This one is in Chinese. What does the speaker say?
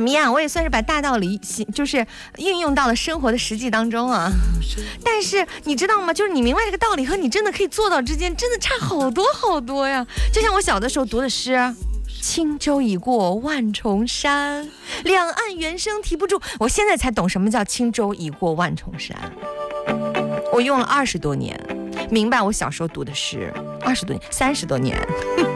么样？我也算是把大道理就是运用到了生活的实际当中啊。但是你知道吗？就是你明白这个道理和你真的可以做到之间，真的差好多好多呀。就像我小的时候读的诗。轻舟已过万重山，两岸猿声啼不住。我现在才懂什么叫轻舟已过万重山。我用了20多年，明白我小时候读的诗，20多年，30多年。